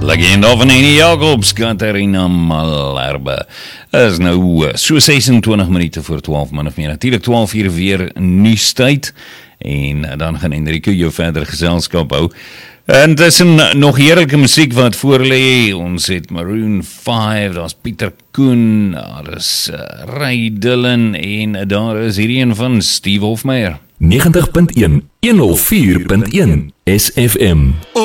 Legende van Annie Jacobs, Catharina Malherbe. Is nou so 26 minute voor 12 min of meer. Natuurlijk 12 uur weer nuustyd. En dan gaan Enrico jou verder geselskap hou. En tussen nog heerlijke muziek wat voorlê. Ons het Maroon 5, daar is Pieter Koen, daar is Ray Dillon en daar is hierdie een van Steve Hofmeyr. 90.1 104.1 SFM.